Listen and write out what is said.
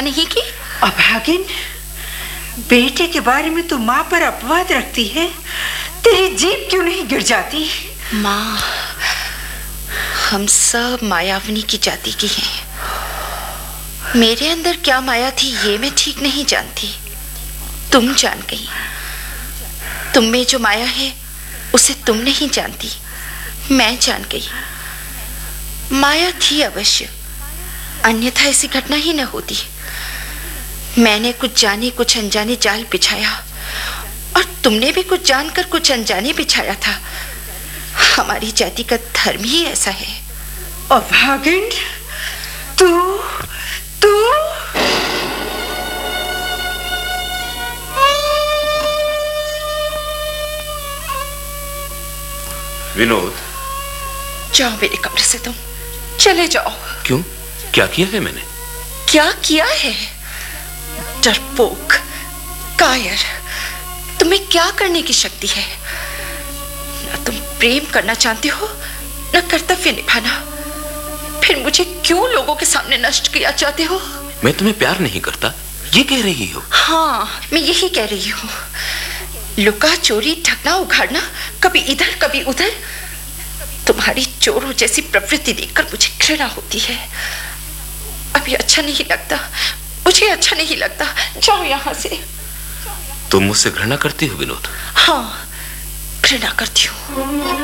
इच्छा नहीं की? अभागिन, बेटे के बारे में तू माँ पर अपवाद रखती है। तेरी जीभ क्यों नहीं गिर जाती? माँ, हम सब मायावनी की जाति की हैं। मेरे अंदर क्या माया थी ये मैं ठीक नहीं जानती, तुम जान गई। तुम में जो माया है उसे तुम नहीं जानती, मैं जान गई। माया थी अवश्य, अन्यथा ऐसी घटना ही न होती। मैंने कुछ जाने कुछ अनजाने जाल बिछाया और तुमने भी कुछ जानकर कुछ अनजाने बिछाया था। हमारी जाति का धर्म ही ऐसा है। अभागिन, तू विनोद, जाओ मेरे कमरे से, तुम चले जाओ। क्यों? क्या किया है मैंने? क्या किया है? डरपोक, कायर, तुम्हें क्या करने की शक्ति है? न तुम प्रेम करना जानते हो, न कर्तव्य निभाना। फिर मुझे क्यों लोगों के सामने नष्ट किया चाहते हो? मैं तुम्हें प्यार नहीं करता, ये कह रही हो? हाँ, मैं यही कह रही हूँ। लुका चोरी, ठगना उखाड़ना, कभी इधर कभी उधर। तुम्हारी चोरों जैसी प्रवृत्ति देखकर मुझे घृणा होती है। अभी अच्छा नहीं लगता, मुझे अच्छा नहीं लगता। जाओ यहाँ से। तुम मुझसे घृणा करती हो विनोद? हाँ, घृणा करती हूँ।